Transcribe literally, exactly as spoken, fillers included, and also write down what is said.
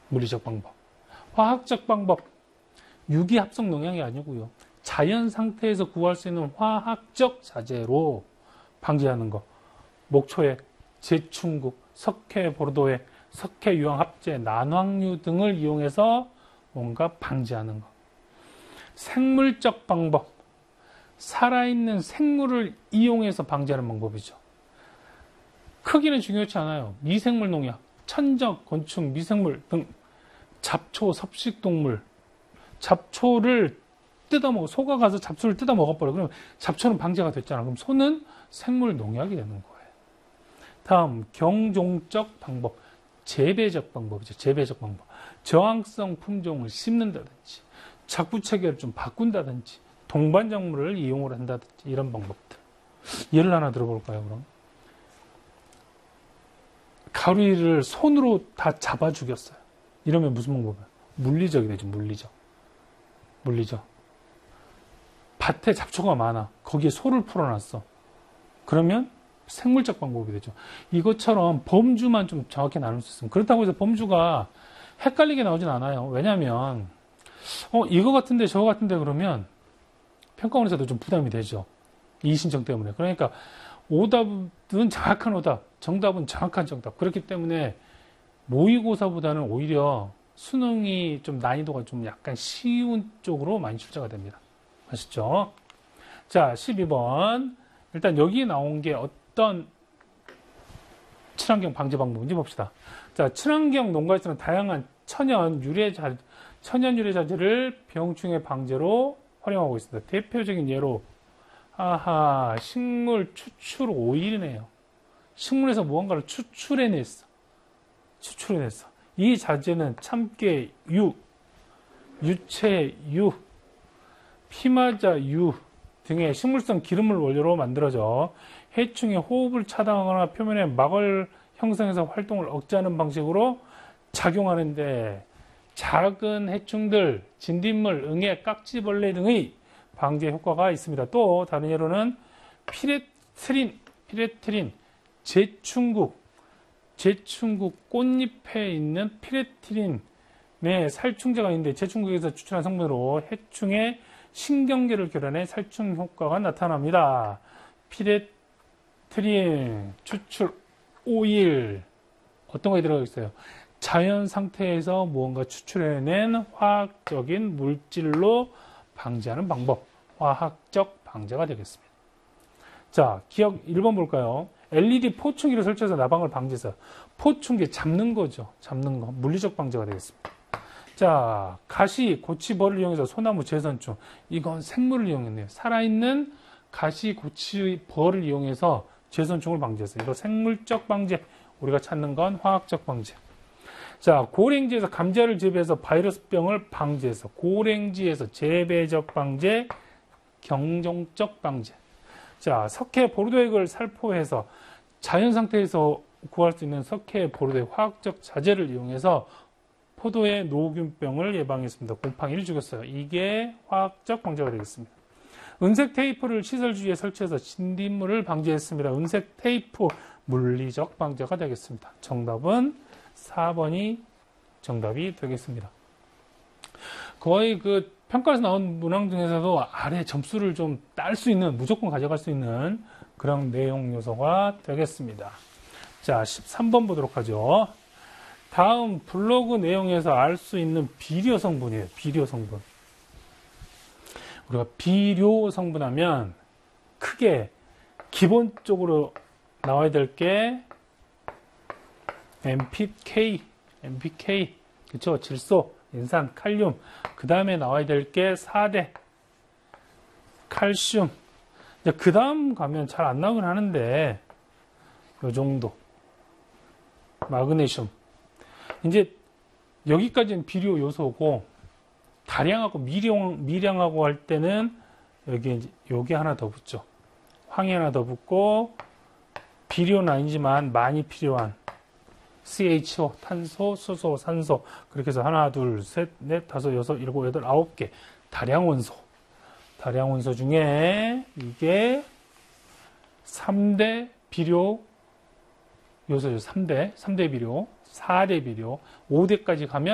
물리적 방법. 화학적 방법. 유기합성 농약이 아니고요. 자연 상태에서 구할 수 있는 화학적 자재로 방지하는 거. 목초액, 제충국, 석회 보르도액, 석회 유황합제, 난황류 등을 이용해서 뭔가 방지하는 거. 생물적 방법. 살아있는 생물을 이용해서 방지하는 방법이죠. 크기는 중요치 않아요. 미생물 농약, 천적, 곤충, 미생물 등 잡초, 섭식동물, 잡초를 뜯어먹어, 소가 가서 잡초를 뜯어먹어버려. 그러면 잡초는 방제가 됐잖아. 그럼 소는 생물 농약이 되는 거예요. 다음, 경종적 방법, 재배적 방법이죠. 재배적 방법. 저항성 품종을 심는다든지, 작부 체계를 좀 바꾼다든지, 동반작물을 이용을 한다든지, 이런 방법들. 예를 하나 들어볼까요, 그럼? 가루이를 손으로 다 잡아 죽였어요. 이러면 무슨 방법이에요? 물리적이 되죠, 물리적. 물리적. 밭에 잡초가 많아. 거기에 소를 풀어놨어. 그러면 생물적 방법이 되죠. 이것처럼 범주만 좀 정확히 나눌 수 있으면. 그렇다고 해서 범주가 헷갈리게 나오진 않아요. 왜냐하면 어 이거 같은데 저거 같은데 그러면 평가원에서도 좀 부담이 되죠. 이의신청 때문에. 그러니까 오답은 정확한 오답, 정답은 정확한 정답. 그렇기 때문에 모의고사보다는 오히려 수능이 좀 난이도가 좀 약간 쉬운 쪽으로 많이 출제가 됩니다. 아시죠? 자, 십이 번. 일단 여기 나온 게 어떤 친환경 방제 방법인지 봅시다. 자, 친환경 농가에서는 다양한 천연 유래 자, 천연 유래 자재를 병충해 방제로 활용하고 있습니다. 대표적인 예로 아하, 식물 추출 오일이네요. 식물에서 무언가를 추출해냈어. 추출해냈어. 이 자재는 참깨 유, 유채 유, 피마자 유 등의 식물성 기름을 원료로 만들어져 해충의 호흡을 차단하거나 표면에 막을 형성해서 활동을 억제하는 방식으로 작용하는데 작은 해충들, 진딧물, 응애, 깍지벌레 등의 방제 효과가 있습니다. 또 다른 예로는 피레트린, 피레트린, 제충국, 제충국 꽃잎에 있는 피레트린의 살충제가 있는데 제충국에서 추출한 성분으로 해충의 신경계를 교란해 살충 효과가 나타납니다. 피레트린, 추출 오일, 어떤 거에 들어가 있어요? 자연 상태에서 무언가 추출해낸 화학적인 물질로 방지하는 방법, 화학적 방제가 되겠습니다. 자, 기억 일 번 볼까요? 엘이디 포충기를 설치해서 나방을 방지해서 포충기 잡는 거죠. 잡는 거. 물리적 방제가 되겠습니다. 자, 가시, 고치벌을 이용해서 소나무 재선충. 이건 생물을 이용했네요. 살아있는 가시, 고치벌을 이용해서 재선충을 방지했어요. 이거 생물적 방제. 우리가 찾는 건 화학적 방제. 자, 고랭지에서 감자를 재배해서 바이러스병을 방지해서 고랭지에서 재배적 방제, 경종적 방제. 자, 석회 보르도액을 살포해서 자연 상태에서 구할 수 있는 석회 보르도액 화학적 자재를 이용해서 포도의 노균병을 예방했습니다. 곰팡이를 죽였어요. 이게 화학적 방제가 되겠습니다. 은색 테이프를 시설 주위에 설치해서 진딧물을 방지했습니다. 은색 테이프 물리적 방제가 되겠습니다. 정답은 사 번이 정답이 되겠습니다. 거의 그 평가에서 나온 문항 중에서도 아래 점수를 좀 딸 수 있는, 무조건 가져갈 수 있는 그런 내용 요소가 되겠습니다. 자, 십삼 번 보도록 하죠. 다음 블로그 내용에서 알 수 있는 비료 성분이에요. 비료 성분. 우리가 비료 성분 하면 크게 기본적으로 나와야 될 게 엠피케이, 엠피케이, 그쵸? 질소, 인산, 칼륨. 그 다음에 나와야 될 게 사 대, 칼슘. 그 다음 가면 잘 안 나오긴 하는데, 요 정도. 마그네슘. 이제 여기까지는 비료 요소고, 다량하고 미량, 미량하고 할 때는 여기 이제 요게 하나 더 붙죠. 황이 하나 더 붙고, 비료는 아니지만 많이 필요한 씨에이치오, 탄소, 수소, 산소. 그렇게 해서 하나, 둘, 셋, 넷, 다섯, 여섯, 일곱, 여덟, 아홉 개. 다량 원소. 다량 원소 중에 이게 삼 대 비료 요소죠. 삼 대. 삼 대 비료, 사 대 비료, 오 대까지 가면